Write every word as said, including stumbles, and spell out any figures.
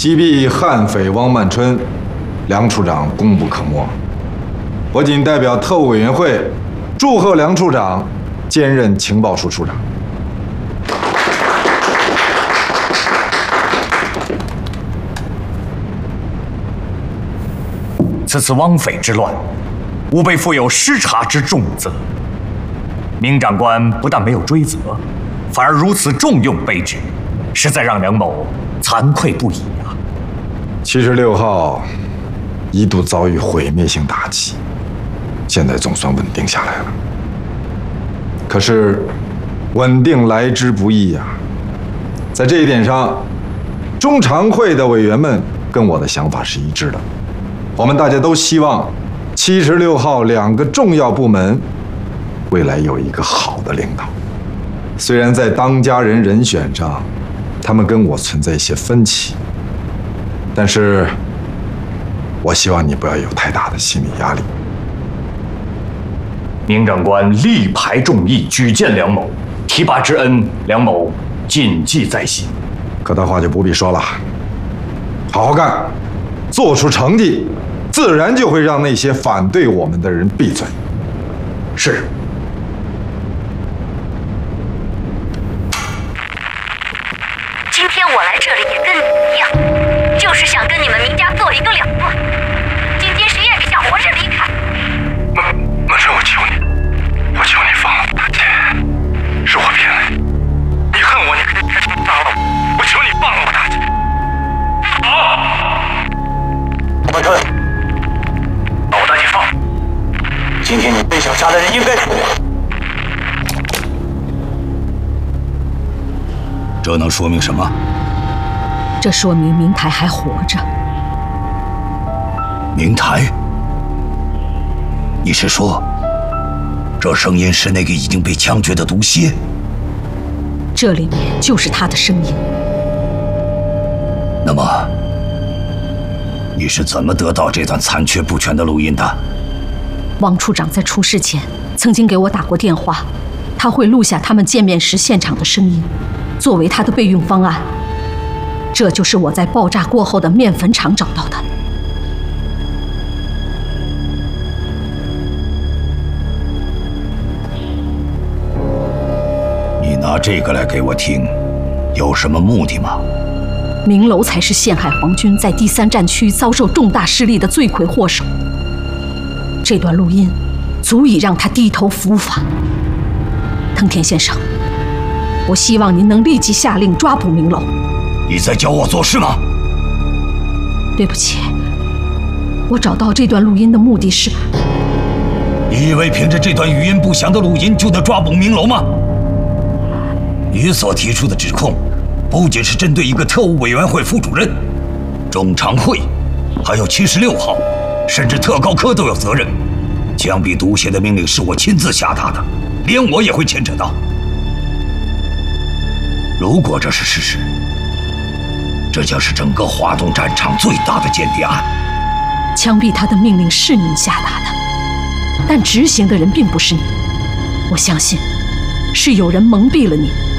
击毙悍匪汪曼春，梁处长功不可没。我谨代表特务委员会祝贺梁处长兼任情报处处长。 此次汪匪之乱，吾辈负有失察之重责。明长官不但没有追责，反而如此重用卑职，实在让梁某惭愧不已啊！ 七十六号一度遭遇毁灭性打击，现在总算稳定下来了。可是，稳定来之不易呀。在这一点上，中常会的委员们跟我的想法是一致的。我们大家都希望七十六号两个重要部门未来有一个好的领导。虽然在当家人人选上，他们跟我存在一些分歧，但是我希望你不要有太大的心理压力。 明长官力排众议，举荐梁某，提拔之恩，梁某谨记在心。 可他话就不必说了，好好干，做出成绩，自然就会让那些反对我们的人闭嘴。 是。 今天我来这里也跟你一样，就是想跟你们明家做一个了断。今天谁也别想活着离开。 曼曼春，我求你，我求你放了大姐，是我骗了你，你恨我，你可以开枪杀了我，我求你放了我大姐。好，曼春，把我大姐放了。今天你被想杀的人应该是我。 这能说明什么？ 这说明明台还活着。 明台？你是说，这声音是那个已经被枪决的毒蝎？ 这里面就是他的声音。 那么，你是怎么得到这段残缺不全的录音的？ 王处长在出事前曾经给我打过电话，他会录下他们见面时现场的声音，作为他的备用方案。这就是我在爆炸过后的面粉厂找到的。 你拿这个来给我听，有什么目的吗？ 明楼才是陷害皇军在第三战区遭受重大失利的罪魁祸首。这段录音足以让他低头伏法。藤田先生，我希望您能立即下令抓捕明楼。 你在教我做事吗？ 对不起，我找到这段录音的目的是…… 你以为凭着这段语音不详的录音就能抓捕明楼吗？你所提出的指控，不仅是针对一个特务委员会副主任，中常会，还有七十六号，甚至特高科都有责任。枪毙毒蝎的命令是我亲自下达的，连我也会牵扯到。如果这是事实，这将是整个华东战场最大的间谍案。 枪毙他的命令是您下达的，但执行的人并不是你。我相信，是有人蒙蔽了你。